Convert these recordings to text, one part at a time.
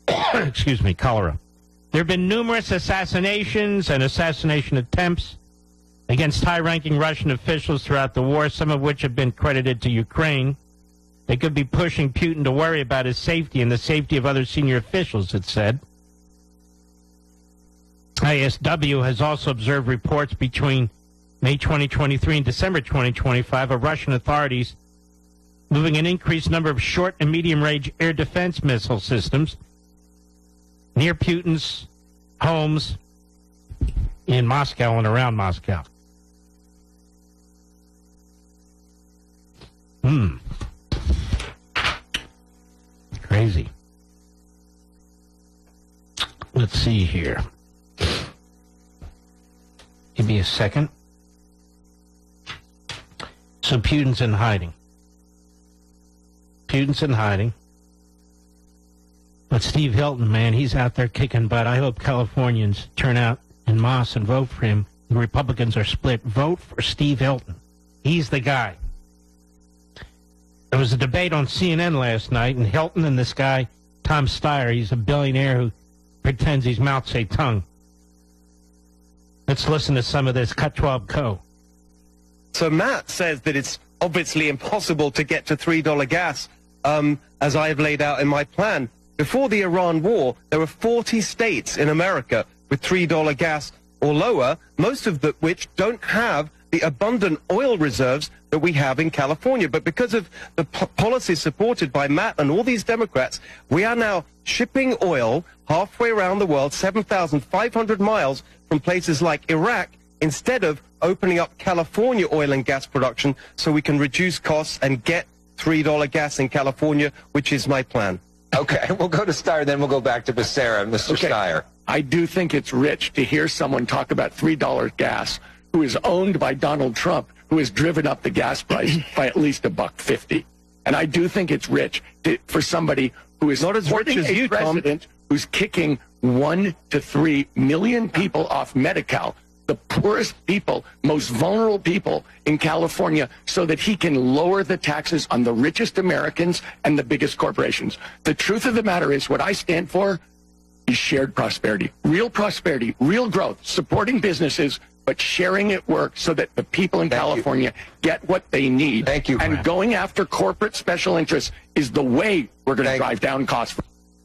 excuse me, cholera. There have been numerous assassinations and assassination attempts against high-ranking Russian officials throughout the war, some of which have been credited to Ukraine. They could be pushing Putin to worry about his safety and the safety of other senior officials, it said. ISW has also observed reports between May 2023 and December 2025 of Russian authorities moving an increased number of short and medium-range air defense missile systems near Putin's homes in Moscow and around Moscow. Crazy. Let's see here. Give me a second. So Putin's in hiding. Putin's in hiding. But Steve Hilton, man, he's out there kicking butt. I hope Californians turn out en masse and vote for him. The Republicans are split. Vote for Steve Hilton. He's the guy. There was a debate on CNN last night, and Hilton and this guy, Tom Steyer, he's a billionaire who pretends he's Mao Zedong. Let's listen to some of this. Cut 12 Co. So Matt says that it's obviously impossible to get to $3 gas, as I have laid out in my plan. Before the Iran war, there were 40 states in America with $3 gas or lower, most of which don't have the abundant oil reserves that we have in California. But because of the policies supported by Matt and all these Democrats, we are now shipping oil halfway around the world, 7,500 miles from places like Iraq, instead of opening up California oil and gas production so we can reduce costs and get $3 gas in California, which is my plan. Okay, we'll go to Steyer, then we'll go back to Becerra. Mr. Steyer. I do think it's rich to hear someone talk about $3 gas who is owned by Donald Trump, who has driven up the gas price by at least $1.50. And I do think it's rich for somebody who is not as rich as you, president Tom, who's kicking 1 to 3 million people off Medi-Cal, the poorest people, most vulnerable people in California, so that he can lower the taxes on the richest Americans and the biggest corporations. The truth of the matter is, what I stand for is shared prosperity, real growth, supporting businesses, but sharing it work so that the people in California get what they need. Thank you. And going after corporate special interests is the way we're going to drive down costs.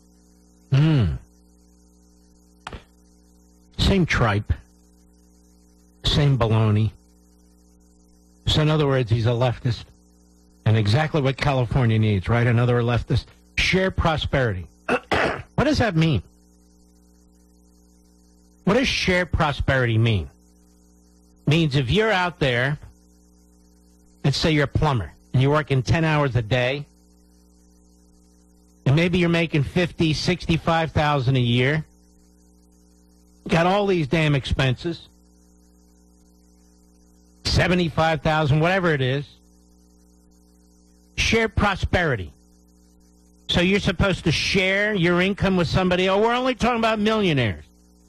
Same tripe. Same baloney. So in other words, he's a leftist. And exactly what California needs, right? Another leftist. Shared prosperity. What does that mean? What does shared prosperity mean? Means if you're out there, let's say you're a plumber, and you're working 10 hours a day, and maybe you're making $50,000, $65,000 a year, got all these damn expenses, $75,000, whatever it is, shared prosperity. So you're supposed to share your income with somebody else. We're only talking about millionaires.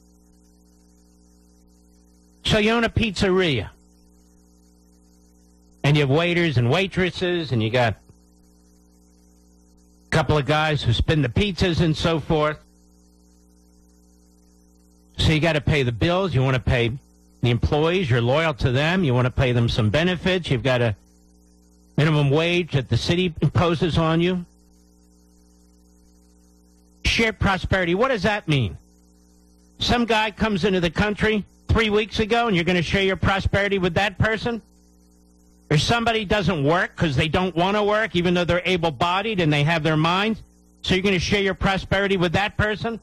So you own a pizzeria, and you have waiters and waitresses, and you got a couple of guys who spin the pizzas and so forth. So you got to pay the bills. You want to pay the employees. You're loyal to them. You want to pay them some benefits. You've got a minimum wage that the city imposes on you. Shared prosperity. What does that mean? Some guy comes into the country 3 weeks ago, and you're going to share your prosperity with that person? Or somebody doesn't work because they don't want to work, even though they're able-bodied and they have their minds, so you're going to share your prosperity with that person?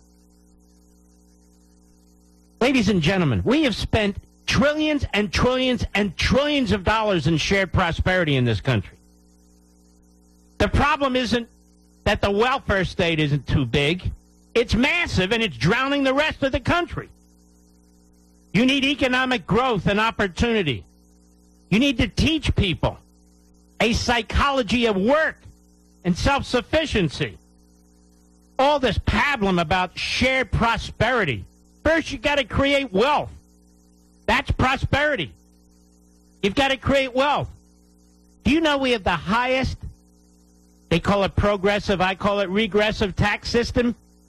Ladies and gentlemen, we have spent trillions and trillions and trillions of dollars in shared prosperity in this country. The problem isn't that the welfare state isn't too big. It's massive, and it's drowning the rest of the country. You need economic growth and opportunity. You need to teach people a psychology of work and self-sufficiency. All this pablum about shared prosperity. First, you got to create wealth. That's prosperity. You've got to create wealth. Do you know we have the highest, they call it progressive, I call it regressive tax system